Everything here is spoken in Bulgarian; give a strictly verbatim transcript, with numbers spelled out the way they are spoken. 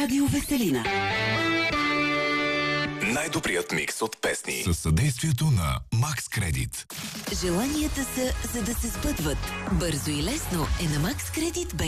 Радио Веселина. Най-добрият микс от песни. Със съдействието на Макс Кредит. Желанията са, за да се сбъдват. Бързо и лесно е на Макс Кредит Б.